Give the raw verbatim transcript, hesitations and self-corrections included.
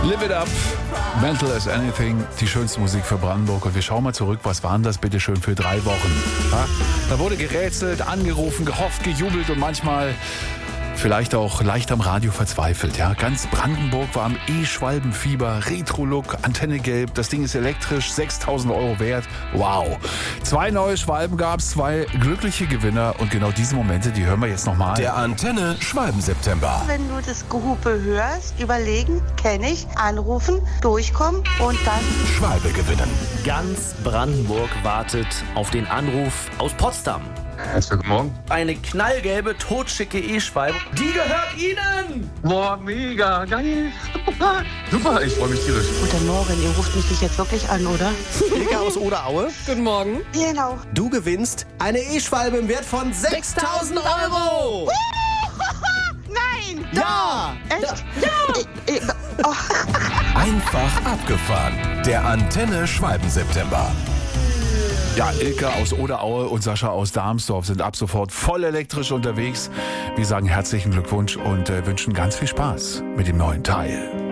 Live it up, mental as anything, die schönste Musik für Brandenburg. Und wir schauen mal zurück, was waren das bitte schön für drei Wochen? Ja? Da wurde gerätselt, angerufen, gehofft, gejubelt und manchmal vielleicht auch leicht am Radio verzweifelt. Ja? Ganz Brandenburg war am E-Schwalbenfieber, Retro-Look, Antenne gelb, das Ding ist elektrisch, sechstausend Euro wert. Wow. Zwei neue Schwalben gab es, zwei glückliche Gewinner und genau diese Momente, die hören wir jetzt nochmal. Der Antenne Schwalben-September. Wenn du das Gehupe hörst, überlegen, kenne ich, anrufen, durchkommen und dann Schwalbe gewinnen. Ganz Brandenburg wartet auf den Anruf aus Potsdam. Herzlichen guten Morgen. Eine knallgelbe, totschicke E-Schwalbe. Die gehört Ihnen! Boah, mega, geil. Super, ich freue mich tierisch. Guten Morgen, ihr ruft mich nicht jetzt wirklich an, oder? Ilka aus Oderaue. Guten Morgen. Genau. Du gewinnst eine E-Schwalbe im Wert von sechstausend Euro. Nein! Ja! Echt? Ja! Ich, ich, oh. Einfach abgefahren. Der Antenne Schwalben-September. Ja, Ilka aus Oderaue und Sascha aus Darmsdorf sind ab sofort voll elektrisch unterwegs. Wir sagen herzlichen Glückwunsch und äh, wünschen ganz viel Spaß mit dem neuen Teil.